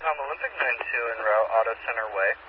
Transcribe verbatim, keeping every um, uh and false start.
Olympic nine two en route, Auto Center Way.